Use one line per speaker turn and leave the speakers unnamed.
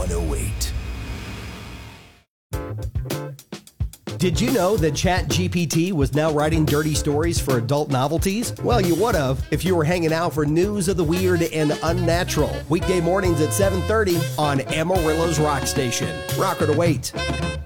108.
Did you know that ChatGPT was now writing dirty stories for adult novelties? Well, you would have if you were hanging out for news of the weird and unnatural. Weekday mornings at 7:30 on Amarillo's Rock Station. Rock or to wait.